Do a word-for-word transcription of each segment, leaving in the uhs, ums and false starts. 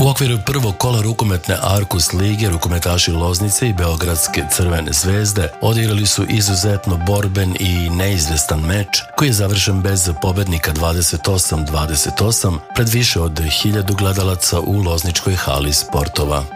U okviru prvog kola rukometne Arkus lige rukometaši Loznice i Beogradske Crvene zvezde odigrali su izuzetno borben i neizvestan meč koji je završen bez pobednika dvadeset osam dvadeset osam pred više od hiljadu gledalaca u Lozničkoj hali sportova.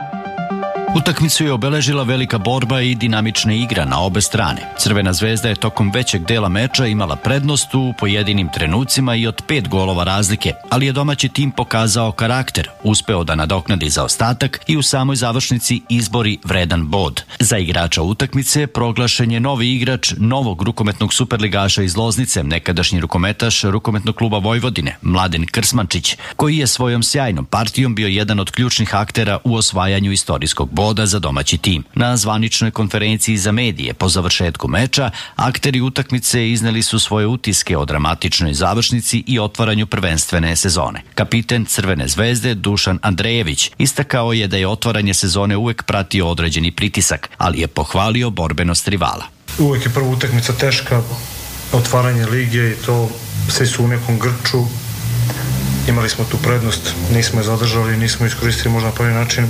Utakmicu je obeležila velika borba i dinamična igra na obe strane. Crvena zvezda je tokom većeg dela meča imala prednost u pojedinim trenucima i od pet golova razlike, ali je domaći tim pokazao karakter, uspeo da nadoknadi zaostatak i u samoj završnici izbori vredan bod. Za igrača utakmice proglašen je novi igrač novog rukometnog superligaša iz Loznice, nekadašnji rukometaš rukometnog kluba Vojvodine, Mladen Krsmančić, koji je svojom sjajnom partijom bio jedan od ključnih aktera u osvajanju istorijskog boda boda za domaći tim. Na zvaničnoj konferenciji za medije po završetku meča, akteri utakmice izneli su svoje utiske o dramatičnoj završnici i otvaranju prvenstvene sezone. Kapiten Crvene zvezde Dušan Andrejević istakao je da je otvaranje sezone uvek pratio određeni pritisak, ali je pohvalio borbenost rivala. Uvek je prva utakmica teška, otvaranje lige i to svi su u nekom grču. Imali smo tu prednost, nismo je zadržali, nismo iskoristili možda na pravi način.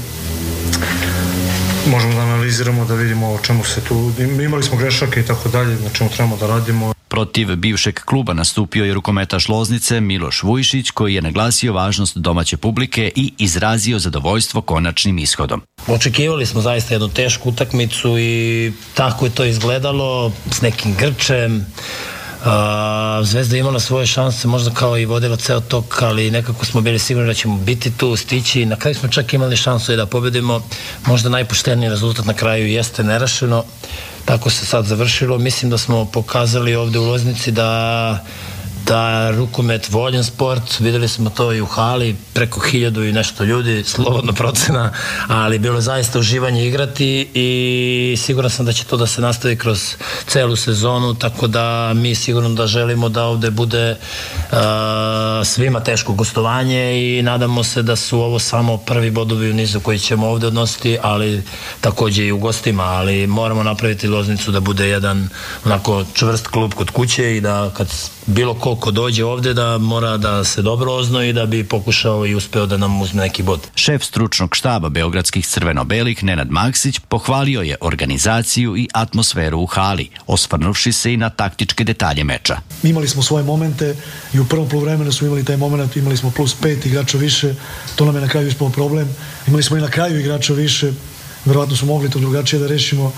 Možemo da analiziramo, da vidimo o čemu se tu... Imali smo grešake i tako dalje, na čemu trebamo da radimo. Protiv bivšeg kluba nastupio je rukometaš Loznice Miloš Vujšić, koji je naglasio važnost domaće publike i izrazio zadovoljstvo konačnim ishodom. Očekivali smo zaista jednu tešku utakmicu i tako je to izgledalo, s nekim grčem. Uh, Zvezda imala svoje šanse, možda kao i vodila ceo tok, ali nekako smo bili sigurni da ćemo biti tu, stići. Na kraju smo čak imali šansu i da pobedimo. Možda najpošteniji rezultat na kraju jeste nerašeno. Tako se sad završilo. Mislim da smo pokazali ovde u Loznici da da rukomet voljen sport, videli smo to i u hali, preko hiljadu i nešto ljudi, slobodno procena, ali bilo je zaista uživanje igrati i siguran sam da će to da se nastavi kroz celu sezonu, tako da mi sigurno da želimo da ovde bude uh, svima teško gostovanje i nadamo se da su ovo samo prvi bodovi u nizu koji ćemo ovde odnositi, ali takođe i u gostima, ali moramo napraviti Loznicu da bude jedan onako čvrst klub kod kuće i da kad bilo ko ko dođe ovde da mora da se dobro oznoji da bi pokušao i uspeo da nam uzme neki bod. Šef stručnog štaba beogradskih crveno-belih Nenad Maksić pohvalio je organizaciju i atmosferu u hali, osvrnuvši se i na taktičke detalje meča. Imali smo svoje momente i u prvom poluvremenu smo imali taj moment, imali smo plus pet igrača više, to nam je na kraju ispao problem. Imali smo i na kraju igrača više, verovatno smo mogli to drugačije da rešimo.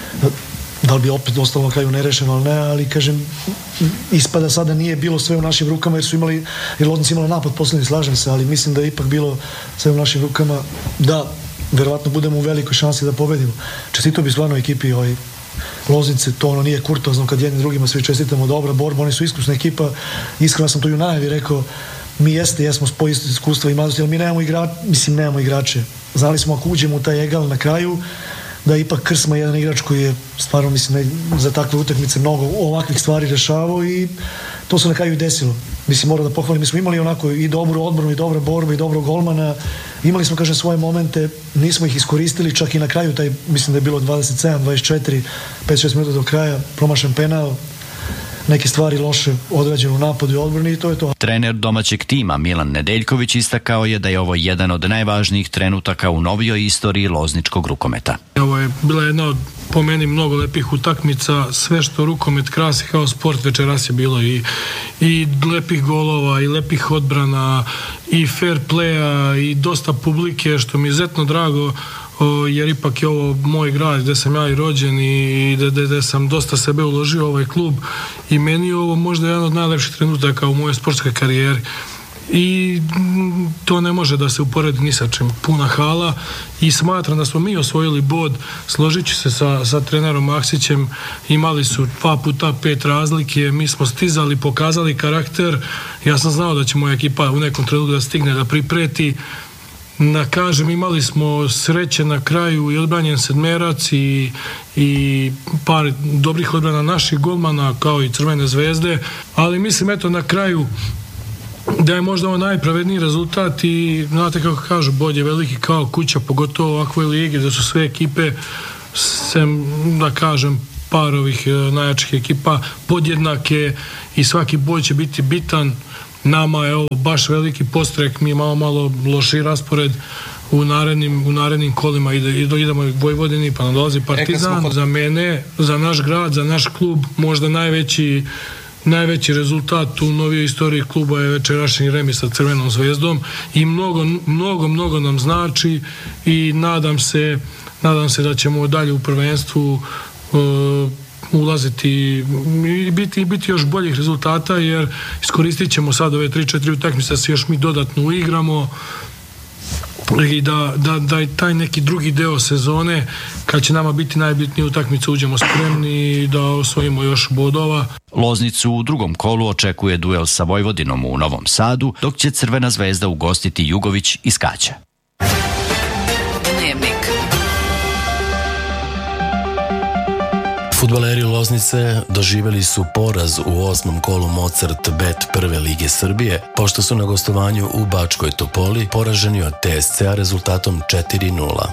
Da li bi opet ostalo na kraju nerešeno, ali ne, ali kažem, ispada sada nije bilo sve u našim rukama jer su imali, jer Loznica imala napad poslednji, slažem se, ali mislim da je ipak bilo sve u našim rukama da verovatno budemo u velikoj šansi da pobedimo. Čestito bi stvarno ekipi ovaj, Loznice, to ono nije kurtozno kad jednim drugima svi čestitamo, dobra borba, oni su iskusna ekipa, iskreno sam to i u najavi rekao, mi jeste, jesmo po isto iskustva i mladosti, ali mi nemamo igrače, mislim nemamo igrače. Znali smo ako uđemo u taj egal na kraju, da ipak Krsma je jedan igrač koji je stvarno, mislim, za takve utakmice mnogo ovakvih stvari rešavao i to se na kraju i desilo. Mislim, moram da pohvalim, mi smo imali onako i dobru odbranu, i dobra borba, i dobrog golmana. Imali smo, kažem, svoje momente, nismo ih iskoristili, čak i na kraju, taj, mislim da je bilo dvadeset sedam dvadeset četiri, pet šest minuta do kraja, promašen penal, neke stvari loše odrađene u napadu i odbrani i to je to. Trener domaćeg tima Milan Nedeljković istakao je da je ovo jedan od najvažnijih trenutaka u novijoj istoriji lozničkog rukometa. Ovo je bila jedna od po meni mnogo lepih utakmica, sve što rukomet krasi kao sport večeras je bilo i, i lepih golova i lepih odbrana i fair playa i dosta publike što mi je izuzetno drago jer ipak je ovo moj grad gde sam ja i rođen i gde, gde sam dosta sebe uložio u ovaj klub i meni je ovo možda jedan od najlepših trenutaka u mojoj sportskoj karijeri i to ne može da se uporedi ni sa čim, puna hala i smatram da smo mi osvojili bod, složit ću se sa, sa trenerom Maksićem, imali su dva puta pet razlike, mi smo stizali, pokazali karakter, ja sam znao da će moja ekipa u nekom trenutku da stigne da pripreti. Na kažem, imali smo sreće na kraju i odbranjen sedmerac i, i par dobrih odbrana naših golmana kao i Crvene zvezde, ali mislim eto na kraju da je možda ovo najpravedniji rezultat i znate kako kažu, bod je veliki kao kuća, pogotovo u ovakvoj ligi da su sve ekipe sem da kažem par ovih najjačih ekipa podjednake i svaki bod će biti bitan. nama je ovo baš veliki postrek, mi imamo malo loši raspored u narednim, u narednim kolima, ide, idemo u Vojvodini, pa nam dolazi Partizan. Kod... Za mene, za naš grad, za naš klub, možda najveći najveći rezultat u novijoj istoriji kluba je večerašnji remis sa Crvenom zvezdom i mnogo, mnogo, mnogo nam znači i nadam se, nadam se da ćemo dalje u prvenstvu uh, ulaziti i biti, biti još boljih rezultata, jer iskoristit ćemo sad ove tri četiri utakmice da se još mi dodatno uigramo i da, da, da i taj neki drugi deo sezone, kad će nama biti najbitnije utakmice, uđemo spremni i da osvojimo još bodova. Loznicu u drugom kolu očekuje duel sa Vojvodinom u Novom Sadu, dok će Crvena zvezda ugostiti Jugović iz Kaća. Dnevnik. Fudbaleri Loznice doživjeli su poraz u osmom kolu Mozart Bet prve lige Srbije, pošto su na gostovanju u Bačkoj Topoli poraženi od T S C A rezultatom četiri nula.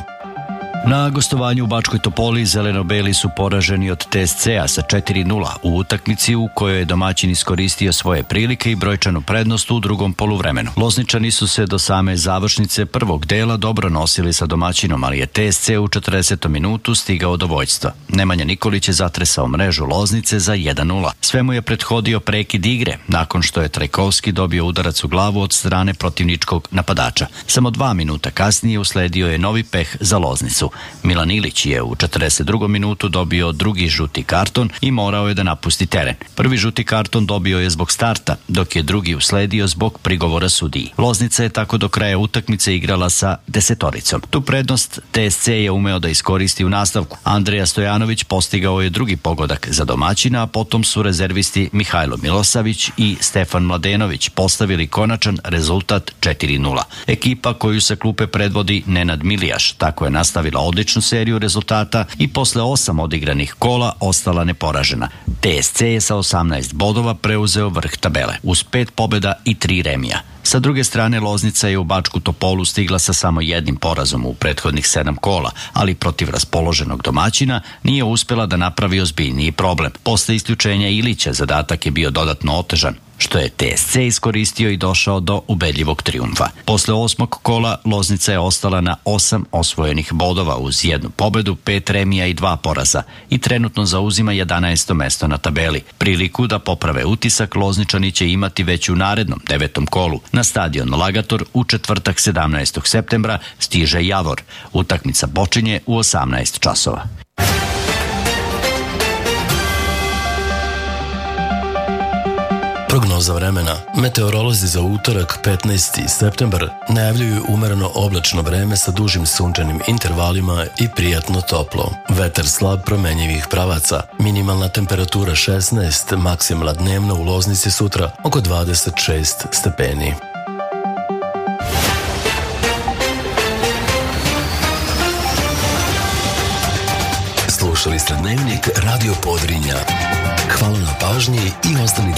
Na gostovanju u Bačkoj Topoli zeleno-beli su poraženi od T S C A sa četiri nula u utakmici u kojoj je domaćin iskoristio svoje prilike i brojčanu prednost u drugom poluvremenu. Lozničani su se do same završnice prvog dela dobro nosili sa domaćinom, ali je T S C u četrdesetom minutu stigao do vođstva. Nemanja Nikolić je zatresao mrežu Loznice za jedan nula. Sve mu je prethodio prekid igre, nakon što je Trajkovski dobio udarac u glavu od strane protivničkog napadača. Samo dva minuta kasnije usledio je novi peh za Loznicu. Milan Ilić je u četrdeset drugom minutu dobio drugi žuti karton i morao je da napusti teren. Prvi žuti karton dobio je zbog starta, dok je drugi usledio zbog prigovora sudiji. Loznica je tako do kraja utakmice igrala sa desetoricom. Tu prednost T S C je umeo da iskoristi u nastavku. Andreja Stojanović postigao je drugi pogodak za domaćina, a potom su rezervisti Mihajlo Milosavić i Stefan Mladenović postavili konačan rezultat četiri nula. Ekipa koju sa klupe predvodi Nenad Milijaš tako je nastavila odličnu seriju rezultata i posle osam odigranih kola ostala neporažena. T S C je sa osamnaest bodova preuzeo vrh tabele, uz pet pobjeda i tri remija. Sa druge strane, Loznica je u Bačku Topolu stigla sa samo jednim porazom u prethodnih sedam kola, ali protiv raspoloženog domaćina nije uspela da napravi ozbiljniji problem. Posle isključenja Ilića zadatak je bio dodatno otežan, što je T S C iskoristio i došao do ubedljivog trijumfa. Posle osmog kola Loznica je ostala na osam osvojenih bodova uz jednu pobedu, pet remija i dva poraza i trenutno zauzima jedanaesto mesto na tabeli. Priliku da poprave utisak Lozničani će imati već u narednom devetom kolu. Na stadion Lagator u četvrtak sedamnaestog septembra stiže Javor. Utakmica počinje u osamnaest časova. Prognoza vremena. Meteorolozi za utorak petnaesti septembar najavljuju umereno oblačno vreme sa dužim sunčanim intervalima i prijatno toplo. Vetar slab promenjivih pravaca. Minimalna temperatura šesnaest, maksimalna dnevna u Loznici sutra oko dvadeset šest stepeni. Slušali ste Dnevnik Radio Podrinja. Hvala na pažnji i ostanite